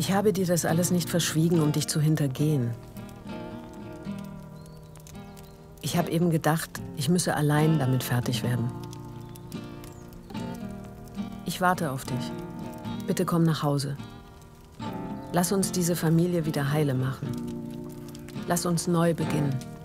Ich habe dir das alles nicht verschwiegen, um dich zu hintergehen. Ich habe eben gedacht, ich müsse allein damit fertig werden. Ich warte auf dich. Bitte komm nach Hause. Lass uns diese Familie wieder heile machen. Lass uns neu beginnen.